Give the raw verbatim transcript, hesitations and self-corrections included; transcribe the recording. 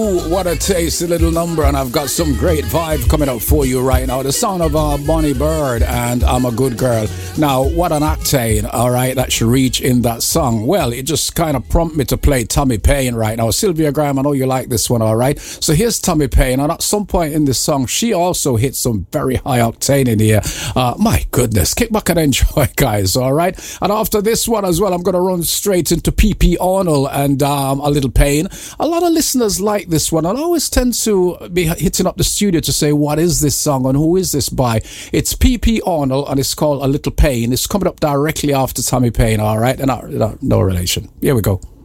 Ooh, what a tasty little number, and I've got some great vibe coming up for you right now. The sound of uh, Bonnie Bird and I'm a Good Girl. Now, what an octane, all right, that should reach in that song. Well, it just kind of prompted me to play Tommy Payne right now. Sylvia Graham, I know you like this one, all right? So here's Tommy Payne, and at some point in this song, she also hit some very high octane in here. Uh, my goodness, kick back and enjoy, guys, all right? And after this one as well, I'm going to run straight into P P Arnold and um, A Little Pain. A lot of listeners like this one, and I always tend to be hitting up the studio to say, what is this song and who is this by? It's P P Arnold, and it's called A Little Pain. It's coming up directly after Tommy Payne, all right? And no, no relation. Here we go.